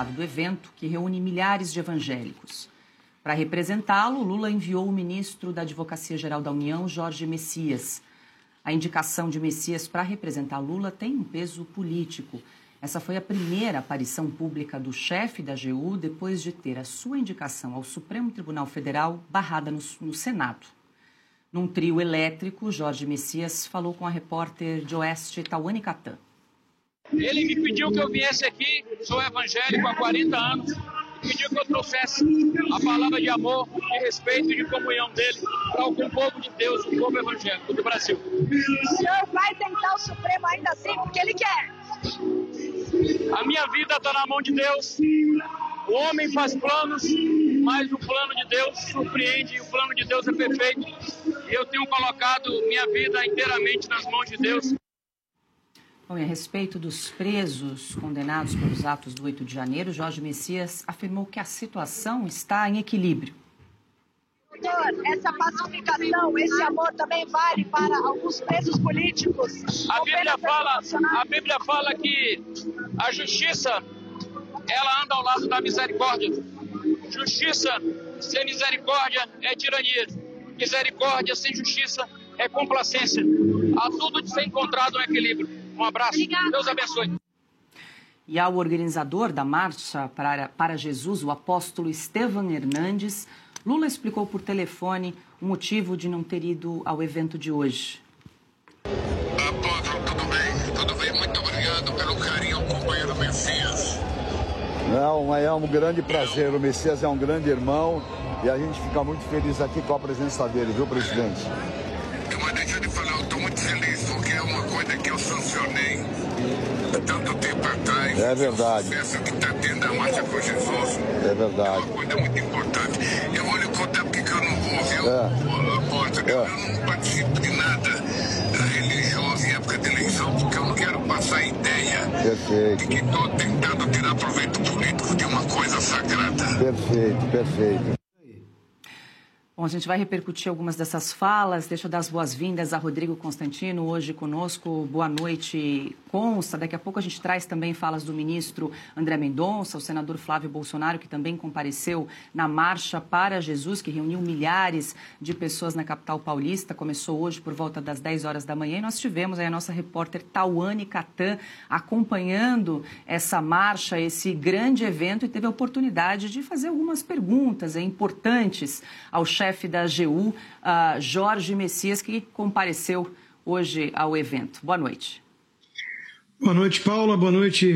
lado do evento, que reúne milhares de evangélicos. Para representá-lo, Lula enviou o ministro da Advocacia-Geral da União, Jorge Messias. A indicação de Messias para representar Lula tem um peso político. Essa foi a primeira aparição pública do chefe da AGU depois de ter a sua indicação ao Supremo Tribunal Federal barrada no Senado. Num trio elétrico, Jorge Messias falou com a repórter de Oeste, Tawane Catan. Ele me pediu que eu viesse aqui, sou evangélico há 40 anos, e pediu que eu trouxesse a palavra de amor, de respeito e de comunhão dele para o povo de Deus, o povo evangélico do Brasil. O senhor vai tentar o Supremo ainda assim, porque ele quer. A minha vida está na mão de Deus. O homem faz planos, mas o plano de Deus surpreende e o plano de Deus é perfeito. E eu tenho colocado minha vida inteiramente nas mãos de Deus. Bom, e a respeito dos presos condenados pelos atos do 8 de janeiro, Jorge Messias afirmou que a situação está em equilíbrio. Doutor, essa pacificação, esse amor também vale para alguns presos políticos? A Bíblia fala que a justiça, ela anda ao lado da misericórdia. Justiça sem misericórdia é tirania. Misericórdia sem justiça é complacência. Há tudo de ser encontrado um equilíbrio. Um abraço. Obrigada. Deus abençoe. E ao organizador da Marcha para Jesus, o apóstolo Estevam Hernandes, Lula explicou por telefone o motivo de não ter ido ao evento de hoje. Apóstolo, tudo bem? Tudo bem? Muito obrigado pelo carinho ao companheiro Messias. Não, é um grande prazer. O Messias é um grande irmão e a gente fica muito feliz aqui com a presença dele, viu, presidente? Mas deixa eu te falar, eu estou muito feliz porque é uma coisa que eu sancionei há tanto tempo atrás. É verdade. O sucesso que está tendo a Marcha por Jesus. É verdade. É uma coisa muito importante. Eu vou lhe contar porque eu não vou, viu, apóstolo? Eu não participo de nada religioso em época de eleição porque eu não quero passar a ideia de que estou tentando tirar proveito político de uma coisa sagrada. Perfeito, perfeito. Bom, a gente vai repercutir algumas dessas falas. Deixa eu dar as boas-vindas a Rodrigo Constantino, hoje conosco. Boa noite, Consta. Daqui a pouco a gente traz também falas do ministro André Mendonça, o senador Flávio Bolsonaro, que também compareceu na Marcha para Jesus, que reuniu milhares de pessoas na capital paulista. Começou hoje por volta das 10 horas da manhã e nós tivemos aí a nossa repórter Tawane Catan acompanhando essa marcha, esse grande evento, e teve a oportunidade de fazer algumas perguntas importantes ao chefe da AGU, Jorge Messias, que compareceu hoje ao evento. Boa noite. Boa noite, Paula. Boa noite,